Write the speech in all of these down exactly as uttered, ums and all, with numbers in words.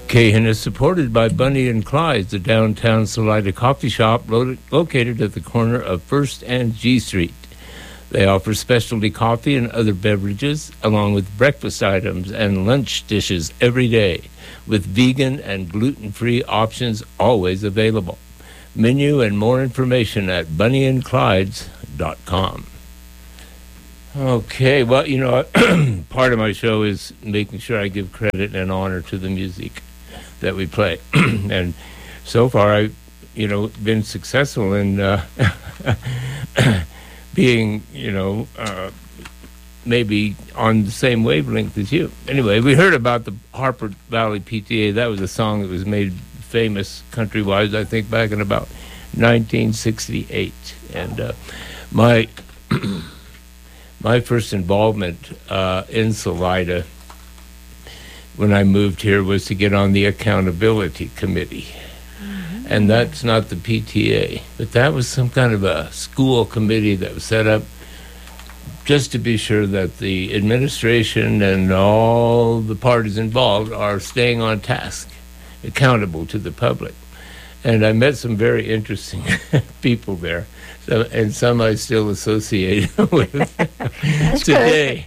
Cahan is supported by Bunny and Clyde's, the downtown Salida coffee shop lo- located at the corner of First and G Street. They offer specialty coffee and other beverages, along with breakfast items and lunch dishes every day, with vegan and gluten-free options always available. Menu and more information at bunny and clydes dot com. Okay, well, you know, part of my show is making sure I give credit and honor to the music that we play. And so far, I've, you know, been successful in uh, being, you know, uh, maybe on the same wavelength as you. Anyway, we heard about the Harper Valley P T A. That was a song that was made famous country-wise, I think, back in about nineteen sixty-eight. And uh, my... My first involvement uh, in Salida when I moved here was to get on the accountability committee. Mm-hmm. And that's not the P T A, but that was some kind of a school committee that was set up just to be sure that the administration and all the parties involved are staying on task, accountable to the public. And I met some very interesting people there. So, and some I still associate with today.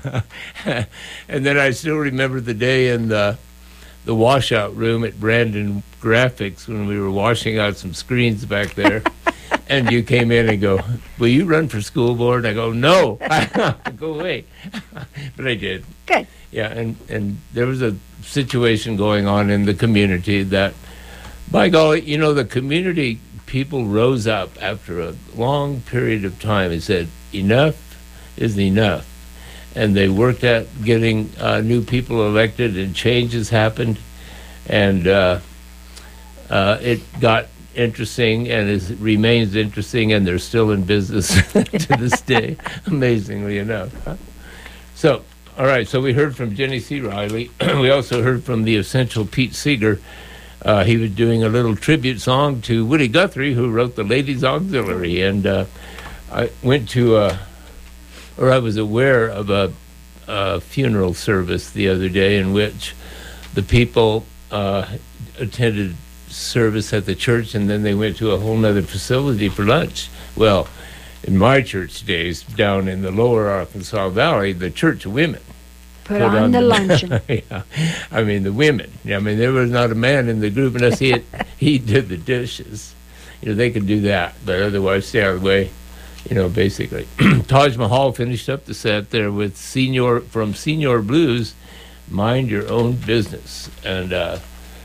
And then I still remember the day in the the washout room at Brandon Graphics when we were washing out some screens back there. And you came in and go, "Will you run for school board?" I go, "No." Go away. But I did. Good. Yeah, and, and there was a situation going on in the community that, by golly, you know, the community people rose up after a long period of time and said, enough is enough. And they worked at getting uh, new people elected, and changes happened. And uh, uh, it got interesting, and it remains interesting, and they're still in business to this day, amazingly enough. Huh? So, all right, so we heard from Jenny C. Riley. We also heard from the Essential Pete Seeger. Uh, he was doing a little tribute song to Woody Guthrie, who wrote the Ladies Auxiliary. And uh, I went to, a, or I was aware of a, a funeral service the other day in which the people uh, attended service at the church, and then they went to a whole nother facility for lunch. Well, in my church days, down in the lower Arkansas Valley, the Church of Women Put, Put on, on the luncheon. Yeah. I mean, the women. I mean, there was not a man in the group unless he had, he did the dishes. You know, they could do that, but otherwise stay out of the way, you know, basically. Taj Mahal finished up the set there with Senior, from Senior Blues, Mind Your Own Business. And uh,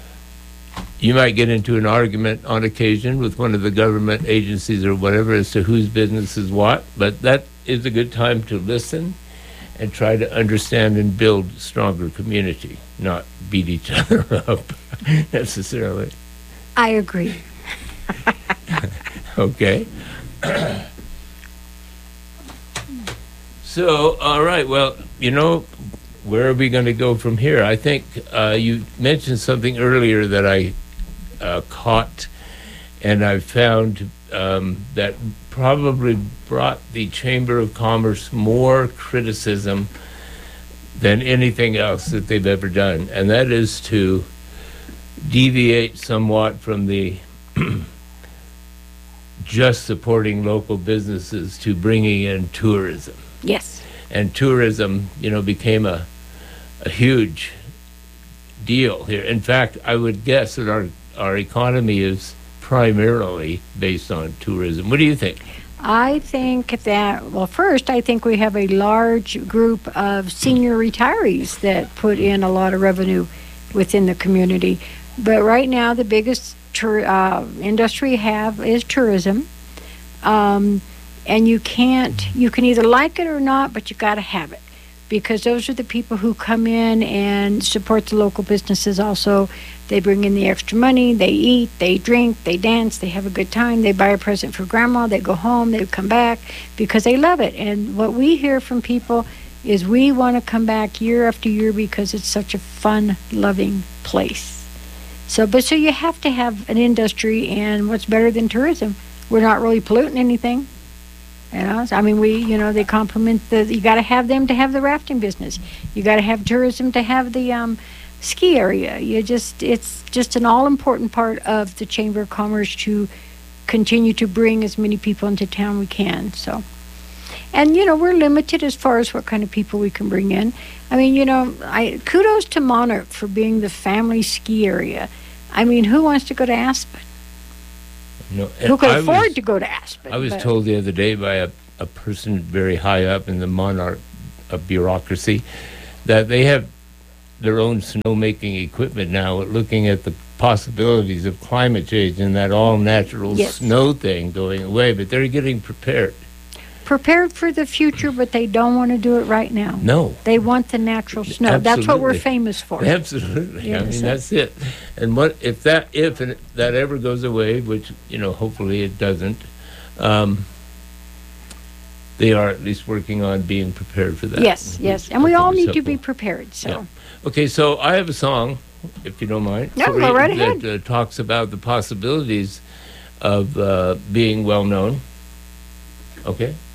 you might get into an argument on occasion with one of the government agencies or whatever as to whose business is what, but that is a good time to listen and try to understand and build stronger community, not beat each other up necessarily. I agree. Okay. So, all right, well, you know, where are we going to go from here? I think uh, you mentioned something earlier that I uh, caught, and I found um, that probably brought the Chamber of Commerce more criticism than anything else that they've ever done, and that is to deviate somewhat from the just supporting local businesses to bringing in tourism. Yes. And tourism, you know, became a, a huge deal here. In fact, I would guess that our, our economy is primarily based on tourism. What do you think? I think that, well, first, I think we have a large group of senior retirees that put in a lot of revenue within the community. But right now, the biggest tur- uh, industry have is tourism. Um, and you can't, you can either like it or not, but you got to have it. Because those are the people who come in and support the local businesses also. They bring in the extra money, they eat, they drink, they dance, they have a good time, they buy a present for grandma, they go home, they come back because they love it. And what we hear from people is we want to come back year after year because it's such a fun, loving place. So, but so you have to have an industry, and what's better than tourism? We're not really polluting anything. You know, so, I mean, we, you know, they compliment the, you got to have them to have the rafting business. You got to have tourism to have the, um, ski area. You just it's just an all important part of the Chamber of Commerce to continue to bring as many people into town we can. So, and you know, we're limited as far as what kind of people we can bring in. I mean, you know, I kudos to Monarch for being the family ski area. I mean, who wants to go to Aspen? No, Who could I afford was, to go to Aspen? I was but- told the other day by a, a person very high up in the Monarch uh, bureaucracy that they have their own snowmaking equipment now, looking at the possibilities of climate change and that all-natural Yes. snow thing going away, but they're getting prepared. prepared for the future, but they don't want to do it right now. No. They want the natural snow. That's what we're Absolutely. famous for. Absolutely. I Yes. mean, that's it. And what if that if and that ever goes away, which you know, hopefully it doesn't. Um, they are at least working on being prepared for that. Yes, yes. which And we I all think is need to be helpful. prepared. So, Yeah. Okay, so I have a song, if you don't mind. No, for go you, right ahead. That uh, talks about the possibilities of uh, being well known. Okay.